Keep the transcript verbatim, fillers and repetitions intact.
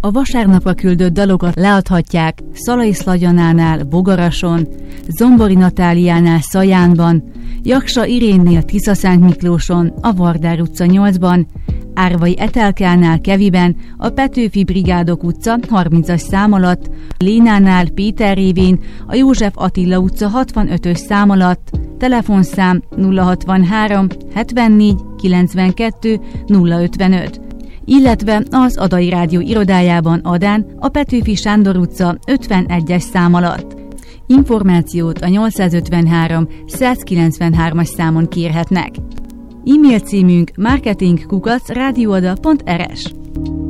A vasárnapra küldött dalokat leadhatják Szalai Szlagyanánál, Bogarason, Zombori Natáliánál, Szajánban, Jaksa Irénnél, Tiszaszent Miklóson, a Vardár utca nyolcban, Árvai Etelkánál, Keviben, a Petőfi Brigádok utca harmincas szám alatt, Lénánál, Péter révén, a József Attila utca hatvanötös szám alatt, telefonszám nulla hatvanhárom hetvennégy kilencvenkettő nulla ötvenöt, illetve az Adai Rádió irodájában Adán, a Petőfi Sándor utca ötvenegyes szám alatt. Információt a nyolcszázötvenhárom százkilencvenhármas számon kérhetnek. E-mail címünk marketing kukac radioada pont r s.